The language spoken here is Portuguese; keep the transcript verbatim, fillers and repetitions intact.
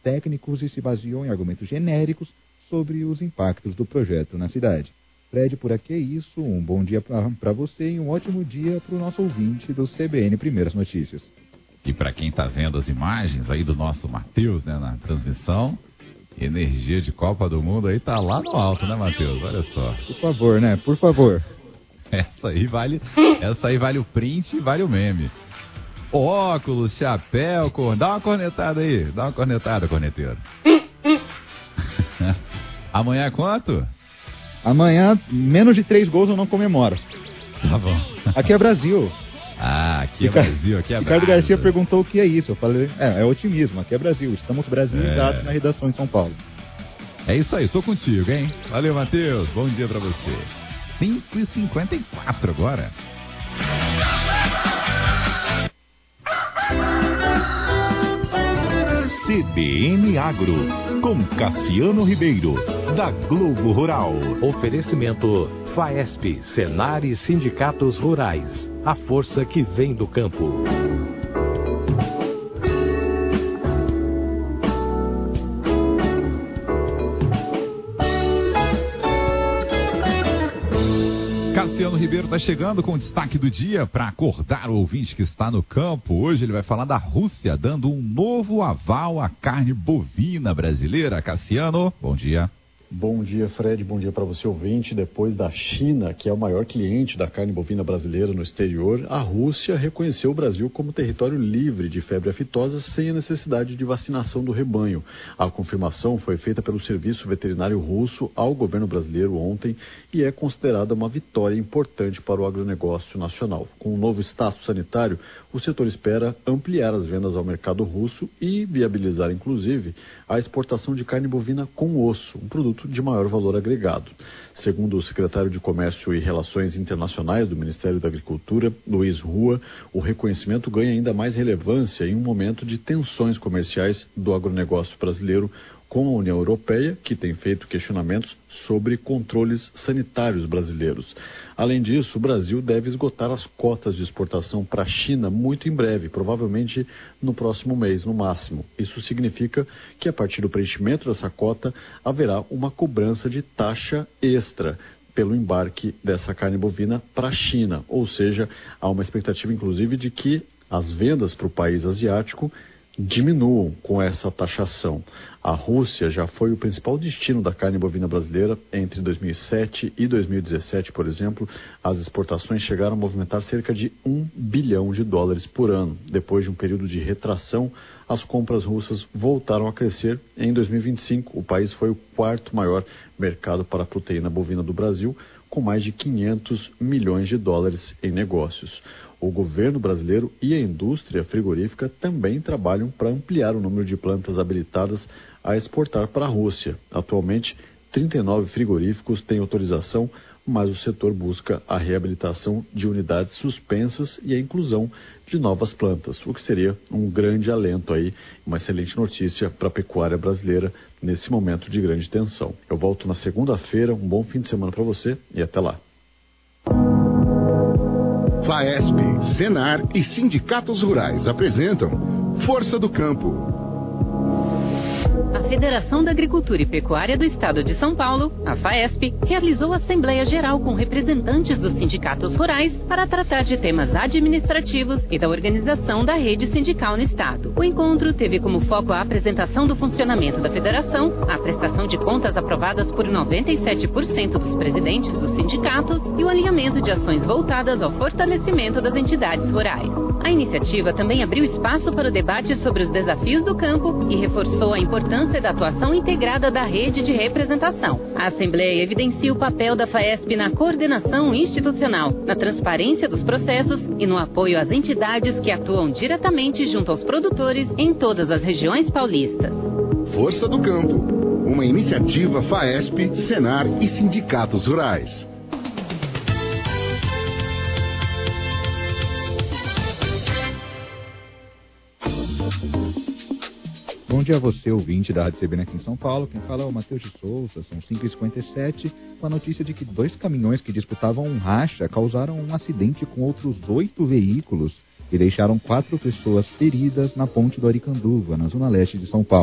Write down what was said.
técnicos e se baseou em argumentos genéricos sobre os impactos do projeto na cidade. Fred, por aqui é isso. Um bom dia para você e um ótimo dia para o nosso ouvinte do C B N Primeiras Notícias. E para quem está vendo as imagens aí do nosso Matheus, né, na transmissão, energia de Copa do Mundo aí tá lá no alto, né, Matheus? Olha só. Por favor, né? Por favor. Essa aí vale, essa aí vale o print e vale o meme. Óculos, chapéu, cor... dá uma cornetada aí, dá uma cornetada, corneteiro. Amanhã é quanto? Amanhã, menos de três gols eu não comemoro. Tá bom. Aqui é Brasil. Ah, aqui é Ricardo, Brasil, aqui é Ricardo Brasil. Garcia perguntou o que é isso. Eu falei, é, é otimismo, aqui é Brasil. Estamos brasilizados é. na redação em São Paulo. É isso aí, tô contigo, hein? Valeu, Matheus, bom dia pra você. cinco e cinquenta e quatro agora. C B N Agro, com Cassiano Ribeiro, da Globo Rural. Oferecimento FAESP, Senar e Sindicatos Rurais. A força que vem do campo. Cassiano Ribeiro está chegando com o destaque do dia para acordar o ouvinte que está no campo. Hoje ele vai falar da Rússia, dando um novo aval à carne bovina brasileira. Cassiano, bom dia. Bom dia, Fred. Bom dia para você, ouvinte. Depois da China, que é o maior cliente da carne bovina brasileira no exterior, a Rússia reconheceu o Brasil como território livre de febre aftosa sem a necessidade de vacinação do rebanho. A confirmação foi feita pelo Serviço Veterinário Russo ao governo brasileiro ontem e é considerada uma vitória importante para o agronegócio nacional. Com o novo status sanitário, o setor espera ampliar as vendas ao mercado russo e viabilizar, inclusive, a exportação de carne bovina com osso, um produto de maior valor agregado. Segundo o secretário de Comércio e Relações Internacionais do Ministério da Agricultura, Luiz Rua, o reconhecimento ganha ainda mais relevância em um momento de tensões comerciais do agronegócio brasileiro com a União Europeia, que tem feito questionamentos sobre controles sanitários brasileiros. Além disso, o Brasil deve esgotar as cotas de exportação para a China muito em breve, provavelmente no próximo mês, no máximo. Isso significa que, a partir do preenchimento dessa cota, haverá uma cobrança de taxa extra pelo embarque dessa carne bovina para a China. Ou seja, há uma expectativa, inclusive, de que as vendas para o país asiático diminuam com essa taxação. A Rússia já foi o principal destino da carne bovina brasileira. Entre dois mil e sete e dois mil e dezessete, por exemplo, as exportações chegaram a movimentar cerca de um bilhão de dólares por ano. Depois de um período de retração, as compras russas voltaram a crescer. Em dois mil e vinte e cinco, o país foi o quarto maior mercado para a proteína bovina do Brasil, com mais de quinhentos milhões de dólares em negócios. O governo brasileiro e a indústria frigorífica também trabalham para ampliar o número de plantas habilitadas a exportar para a Rússia. Atualmente, trinta e nove frigoríficos têm autorização, mas o setor busca a reabilitação de unidades suspensas e a inclusão de novas plantas, o que seria um grande alento aí, uma excelente notícia para a pecuária brasileira nesse momento de grande tensão. Eu volto na segunda-feira, um bom fim de semana para você e até lá. FAESP, Senar e Sindicatos Rurais apresentam Força do Campo. A Federação da Agricultura e Pecuária do Estado de São Paulo, a FAESP, realizou a Assembleia Geral com representantes dos sindicatos rurais para tratar de temas administrativos e da organização da rede sindical no Estado. O encontro teve como foco a apresentação do funcionamento da Federação, a prestação de contas aprovadas por noventa e sete por cento dos presidentes dos sindicatos e o alinhamento de ações voltadas ao fortalecimento das entidades rurais. A iniciativa também abriu espaço para o debate sobre os desafios do campo e reforçou a importância da atuação integrada da rede de representação. A Assembleia evidencia o papel da FAESP na coordenação institucional, na transparência dos processos e no apoio às entidades que atuam diretamente junto aos produtores em todas as regiões paulistas. Força do Campo, uma iniciativa FAESP, Senar e Sindicatos Rurais. Bom dia a você, ouvinte da Rádio C B N aqui em São Paulo. Quem fala é o Matheus de Souza. São cinco e cinquenta e sete, com a notícia de que dois caminhões que disputavam um racha causaram um acidente com outros oito veículos e deixaram quatro pessoas feridas na ponte do Aricanduva, na zona leste de São Paulo.